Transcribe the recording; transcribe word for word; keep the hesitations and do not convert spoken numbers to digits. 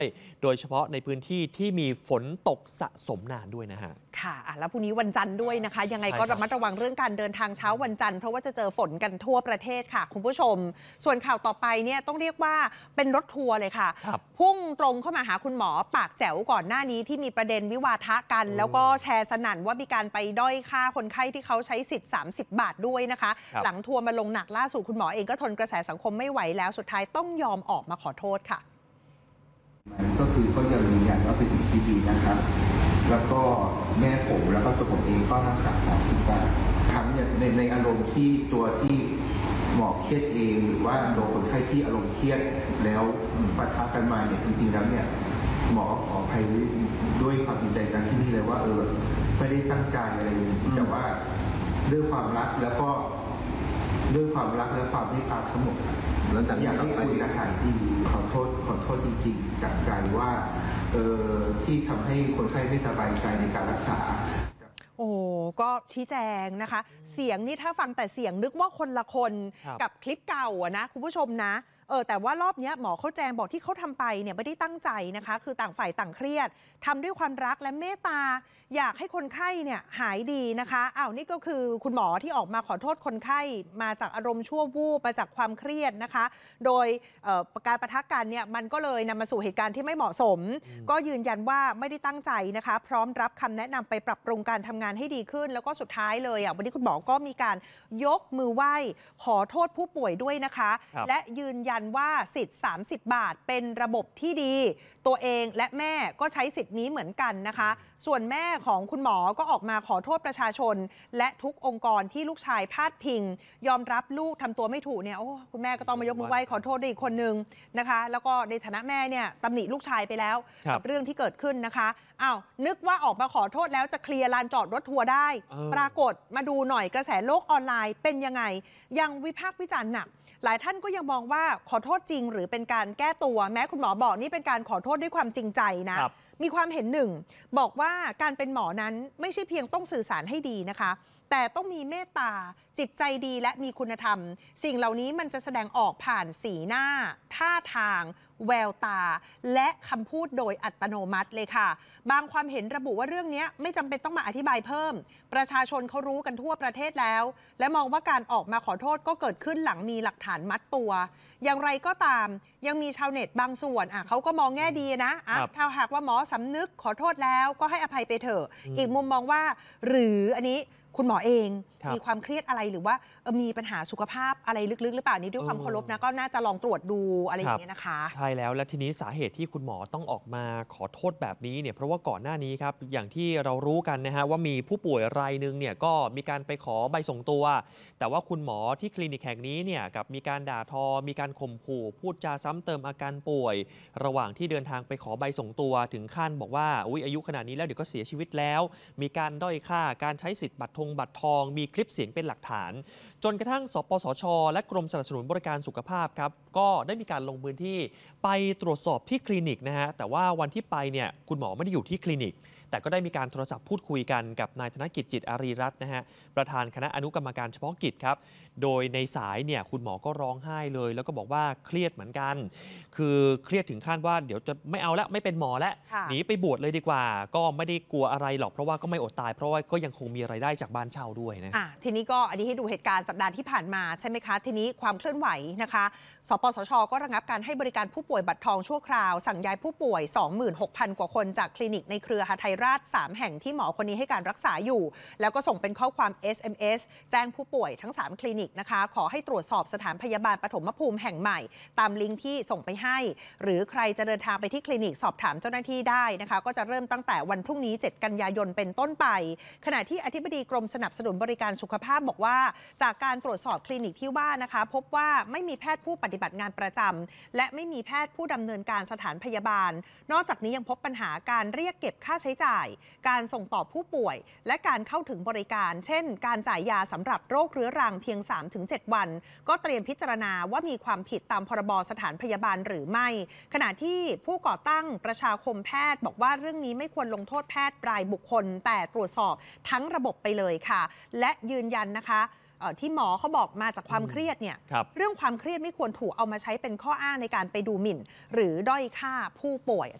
โดยเฉพาะในพื้นที่ที่มีฝนตกสะสมนานด้วยนะฮะค่ะแล้วพรุ่งนี้วันจันทร์ด้วยนะคะยังไงก็ระมัดระวังเรื่องการเดินทางเช้าวันจันทร์เพราะว่าจะเจอฝนกันทั่วประเทศค่ะคุณผู้ชมส่วนข่าวต่อไปเนี่ยต้องเรียกว่าเป็นรถทัวร์เลยค่ะพุ่งตรงเข้ามาหาคุณหมอปากแจ๋วก่อนหน้านี้ที่มีประเด็นวิวาทะกันแล้วก็แชร์สนั่นว่ามีการไปด้อยค่าคนไข้ที่เขาใช้สิทธิ์สามสิบบาทด้วยนะคะหลังทัวร์มาลงหนักล่าสุดคุณหมอเองก็ทนกระแสสังคมไม่ไหวแล้วสุดท้ายต้องยอมออกมาขอโทษค่ะก็คือก็ยังยืนยันว่าเป็นสิ่งที่ดีนะครับแล้วก็แม่ผมแล้วก็ตัวผมเองก็รักษาสามสิบบาททั้งเนี่ยในในอารมณ์ที่ตัวที่หมอเครียดเองหรือว่าโดนคนไข้ที่อารมณ์เครียดแล้วปะทะกันมาเนี่ยจริงๆแล้วเนี่ยหมอขออภัยด้วยความจริงใจกันที่นี่เลยว่าเออไม่ได้ตั้งใจอะไรอย่างนี้แต่ว่าด้วยความรักแล้วก็ด้วยความรักและความเมตตาทั้งหมดอยากให้คุยและหายดีขอโทษขอโทษจริงๆจากใจว่าเออที่ทำให้คนไข้ไม่สบายใจในการรักษาโอ้ก็ชี้แจงนะคะเสียงนี่ถ้าฟังแต่เสียงนึกว่าคนละคนกับคลิปเก่าอะนะคุณผู้ชมนะเออแต่ว่ารอบนี้หมอเขาแจงบอกที่เขาทำไปเนี่ยไม่ได้ตั้งใจนะคะคือต่างฝ่ายต่างเครียดทำด้วยความรักและเมตตาอยากให้คนไข้เนี่ยหายดีนะคะอ้าวนี่ก็คือคุณหมอที่ออกมาขอโทษคนไข้มาจากอารมณ์ชั่ววูบมาจากความเครียดนะคะโดยการปะทะกันเนี่ยมันก็เลยนำมาสู่เหตุการณ์ที่ไม่เหมาะสมก็ยืนยันว่าไม่ได้ตั้งใจนะคะพร้อมรับคำแนะนำไปปรับปรุงการทำงานให้ดีขึ้นแล้วก็สุดท้ายเลยอ่ะวันนี้คุณหมอก็มีการยกมือไหว้ขอโทษผู้ป่วยด้วยนะคะและยืนยันว่าสิทธิ์สามสิบบาทเป็นระบบที่ดีตัวเองและแม่ก็ใช้สิทธิ์นี้เหมือนกันนะคะส่วนแม่ของคุณหมอก็ออกมาขอโทษประชาชนและทุกองค์กรที่ลูกชายพาดพิงยอมรับลูกทำตัวไม่ถูกเนี่ยโอ้คุณแม่ก็ต้องมายกมือไหว้ขอโทษด้วยอีกคนนึงนะคะแล้วก็ในฐานะแม่เนี่ยตำหนิลูกชายไปแล้วกับเรื่องที่เกิดขึ้นนะคะอ้าวนึกว่าออกมาขอโทษแล้วจะเคลียร์ลานจอดรถทัวร์ได้ปรากฏมาดูหน่อยกระแสโลกออนไลน์เป็นยังไงยังวิพากษ์วิจารณ์หนักหลายท่านก็ยังมองว่าขอโทษจริงหรือเป็นการแก้ตัวแม้คุณหมอบอกนี่เป็นการขอโทษด้วยความจริงใจนะมีความเห็นหนึ่งบอกว่าการเป็นหมอนั้นไม่ใช่เพียงต้องสื่อสารให้ดีนะคะแต่ต้องมีเมตตาจิตใจดีและมีคุณธรรมสิ่งเหล่านี้มันจะแสดงออกผ่านสีหน้าท่าทางแววตาและคำพูดโดยอัตโนมัติเลยค่ะบางความเห็นระบุว่าเรื่องนี้ไม่จำเป็นต้องมาอธิบายเพิ่มประชาชนเขารู้กันทั่วประเทศแล้วและมองว่าการออกมาขอโทษก็เกิดขึ้นหลังมีหลักฐานมัดตัวอย่างไรก็ตามยังมีชาวเน็ตบางส่วนอ่ะเขาก็มองแง่ดีนะอ่ะถ้าหากว่าหมอสำนึกขอโทษแล้วก็ให้อภัยไปเถอะอีกมุมมองว่าหรืออันนี้คุณหมอเองมีความเครียดอะไรหรือว่ามีปัญหาสุขภาพอะไรลึกๆหรือเปล่านี้ด้วยความเคารพนะก็น่าจะลองตรวจดูอะไรอย่างเงี้ยนะคะใช่แล้วและทีนี้สาเหตุที่คุณหมอต้องออกมาขอโทษแบบนี้เนี่ยเพราะว่าก่อนหน้านี้ครับอย่างที่เรารู้กันนะฮะว่ามีผู้ป่วยรายนึงเนี่ยก็มีการไปขอใบส่งตัวแต่ว่าคุณหมอที่คลินิกแห่งนี้เนี่ยกับมีการด่าทอมีการข่มขู่พูดจาซ้ำเติมอาการป่วยระหว่างที่เดินทางไปขอใบส่งตัวถึงขั้นบอกว่าอุ๊ยอายุขนาดนี้แล้วเดี๋ยวก็เสียชีวิตแล้วมีการด้อยค่าการใช้สิทธิ์บัตรทงบัตรทองมีคลิปเสียงเป็นหลักฐานจนกระทั่งสปสช.และกรมสนับสนุนบริการสุขภาพครับก็ได้มีการลงพื้นที่ไปตรวจสอบที่คลินิกนะฮะแต่ว่าวันที่ไปเนี่ยคุณหมอไม่ได้อยู่ที่คลินิกแต่ก็ได้มีการโทรศัพท์พูดคุยกันกับนายธนกิจจิตอารีรัตน์นะฮะประธานคณะอนุกรรมการเฉพาะกิจครับโดยในสายเนี่ยคุณหมอก็ร้องไห้เลยแล้วก็บอกว่าเครียดเหมือนกันคือเครียดถึงขั้นว่าเดี๋ยวจะไม่เอาแล้วไม่เป็นหมอแล้วหนีไปบวชเลยดีกว่าก็ไม่ได้กลัวอะไรหรอกเพราะว่าก็ไม่อดตายเพราะว่าก็ยังคงมีรายได้จากบ้านเช่าด้วยนะอ่ะทีนี้ก็อันนี้ให้ดูเหตุการณ์สัปดาห์ที่ผ่านมาใช่ไหมคะทีนี้ความเคลื่อนไหวนะคะสปสช.ก็ระงับการให้บริการผู้ป่วยบัตรทองชั่วคราวสั่งย้ายผู้ป่วย สองหมื่นหกพัน กว่าคนจากคลินิกในเครือหทัยราชสามแห่งที่หมอคนนี้ให้การรักษาอยู่แล้วก็ส่งเป็นข้อความ เอส เอ็ม เอส แจ้งผู้ป่วยทั้งสามคลินิกนะคะขอให้ตรวจสอบสถานพยาบาลปฐมภูมิแห่งใหม่ตามลิงก์ที่ส่งไปให้หรือใครจะเดินทางไปที่คลินิกสอบถามเจ้าหน้าที่ได้นะคะก็จะเริ่มตั้งแต่วันพรุ่งนี้เจ็ดกันยายนเป็นต้นไปขณะที่อธิบดีกรมสนับสนุนบริการสุขภาพบอกว่าจากการตรวจสอบคลินิกที่ว่านะคะพบว่าไม่มีแพทย์ผู้ปฏิบัติงานประจำและไม่มีแพทย์ผู้ดำเนินการสถานพยาบาลนอกจากนี้ยังพบปัญหาการเรียกเก็บค่าใช้จ่ายการส่งต่อผู้ป่วยและการเข้าถึงบริการเช่นการจ่ายยาสำหรับโรคเรื้อรังเพียง สามถึงเจ็ด วันก็เตรียมพิจารณาว่ามีความผิดตามพรบสถานพยาบาลหรือไม่ขณะที่ผู้ก่อตั้งประชาคมแพทย์บอกว่าเรื่องนี้ไม่ควรลงโทษแพทย์รายบุคคลแต่ตรวจสอบทั้งระบบไปเลยค่ะและยืนยันนะคะเอ่อที่หมอเขาบอกมาจากความเครียดเนี่ยครับเรื่องความเครียดไม่ควรถูกเอามาใช้เป็นข้ออ้างในการไปดูหมิ่น หรือด้อยค่าผู้ป่วย